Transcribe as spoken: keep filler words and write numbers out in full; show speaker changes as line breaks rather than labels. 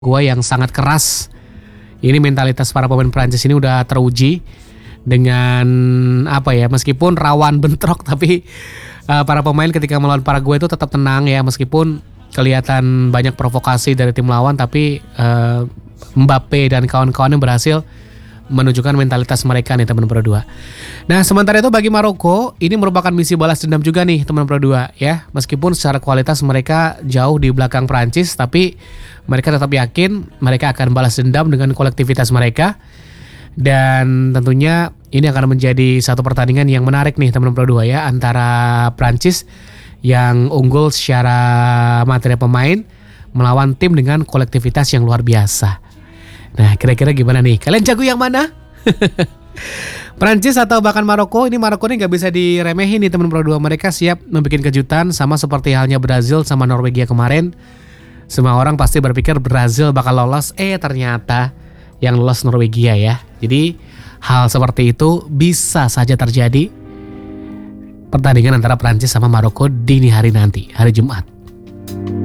Gua yang sangat keras. Ini mentalitas para pemain Prancis ini udah teruji dengan apa ya, meskipun rawan bentrok tapi uh, para pemain ketika melawan Paraguay itu tetap tenang ya, meskipun kelihatan banyak provokasi dari tim lawan, tapi uh, Mbappe dan kawan-kawannya berhasil menunjukkan mentalitas mereka nih teman Pro dua. Nah, sementara itu bagi Maroko ini merupakan misi balas dendam juga nih teman Pro dua ya. Meskipun secara kualitas mereka jauh di belakang Prancis, tapi mereka tetap yakin mereka akan balas dendam dengan kolektivitas mereka. Dan tentunya ini akan menjadi satu pertandingan yang menarik nih teman Pro dua ya, antara Prancis yang unggul secara materi pemain melawan tim dengan kolektivitas yang luar biasa. Nah, kira-kira gimana nih? Kalian jago yang mana? Prancis atau bahkan Maroko? Ini Maroko ini gak bisa diremehin nih teman Pro dua. Mereka siap membuat kejutan sama seperti halnya Brazil sama Norwegia kemarin. Semua orang pasti berpikir Brazil bakal lolos, eh ternyata yang lolos Norwegia ya. Jadi hal seperti itu bisa saja terjadi pertandingan antara Prancis sama Maroko dini hari nanti, hari Jumat.